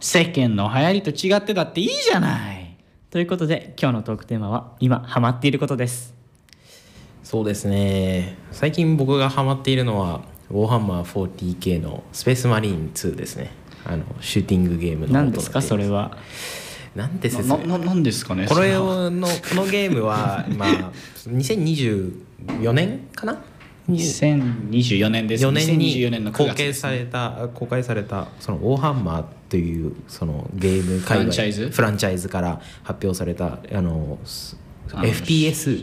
世間の流行りと違ってたっていいじゃない。 ということで今日のトークテーマは今ハマっていることです。 そうですね、最近僕がハマっているのはウォーハンマー 40K のスペースマリーン2ですね。シューティングゲームの何ですかそれは。 なんで説明なんですかね。 このゲームはまあ2024年かな、 2024年です。 4年に 2024年の9 公月ですね。 開されたそのウォーハンマーというそのゲーム界隈フランチャイズから発表されたFPS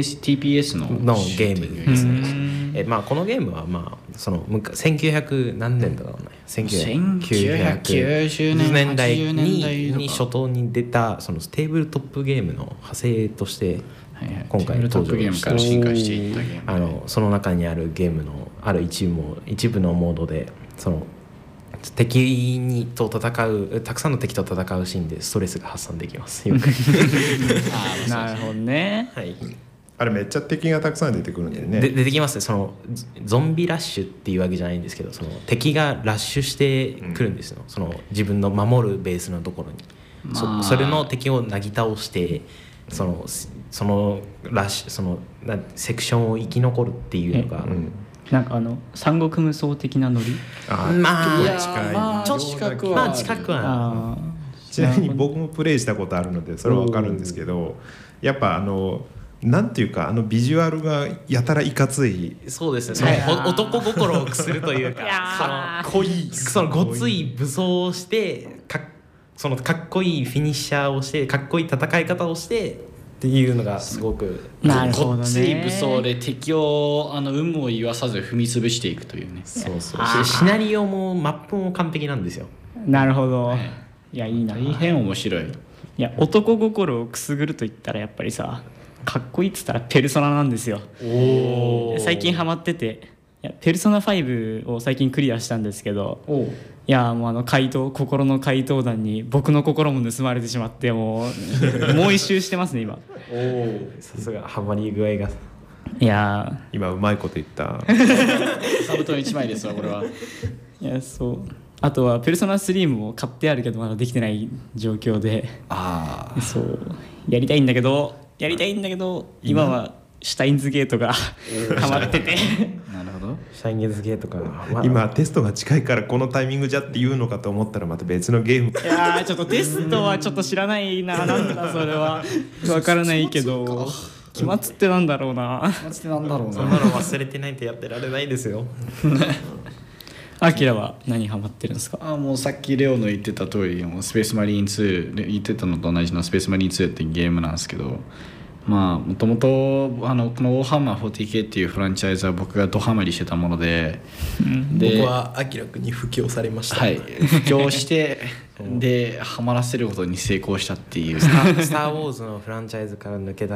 TPS のゲームですね。まあこのゲームはまあその1900何年だろうね、1990年代に初頭に出たそのテーブルトップゲームの派生として今回登場ゲームから進化していったゲーム、 その中にあるゲームのある一部のモードでその敵と戦うたくさんの敵と戦うシーンでストレスが発散できますよくなるほどね、 はい、 あれめっちゃ敵がたくさん出てくるんだよね。 出てきますね。そのゾンビラッシュっていうわけじゃないんですけど、その敵がラッシュしてくるんですよ、その自分の守るベースのところに、それの敵をなぎ倒してそのラッシュそのセクションを生き残るっていうのが、 なんか三国無双的なノリ。 まあ近い、 近くはちなみに僕もプレイしたことあるのでそれは分かるんですけど、やっぱなんていうかビジュアルがやたらいかつい。 そうですね、その男心をくするというかかっこいい、そのごつい武装をしてそのかっこいいフィニッシャーをしてかっこいい戦い方をしてっていうのがすごくなるほどね。 ごっつい武装で敵を有無を言わさず踏み潰していくというね。 そうシナリオもマップも完璧なんですよ。 なるほど、いやいいな。 大変面白い。 いや男心をくすぐると言ったらやっぱりさ、かっこいいっつったらペルソナなんですよ。最近ハマってて、ペルソナ5を最近クリアしたんですけど、いやもう心の怪盗団に僕の心も盗まれてしまって、もう一周してますね今。 さすがハマり具合が。 いや今うまいこと言った。 座布団1枚ですわこれは。 いやそう、あとはペルソナ3も買ってあるけどまだできてない状況で、そうやりたいんだけど今はシュタインズゲートがハマっててなるほど。 シャインゲーズゲートかな、 今テストが近いからこのタイミングじゃって言うのかと思ったらまた別のゲーム。 いやちょっとテストはちょっと知らないな。なんだそれは分からないけど、期末ってなんだろうな。 そんなの忘れてないとやってられないですよ。 アキラは何ハマってるんですか？ もうさっきレオの言ってた通り、スペースマリーン2言ってたのと同じのスペースマリーン2っていうゲームなんですけど、まあもともとこのウォーハンマー 40K っていうフランチャイズは僕がドハマりしてたもので、 僕はアキラ君に布教されました。 はい、布教してでハマらせることに成功したっていう。 スター・ウォーズのフランチャイズから抜け出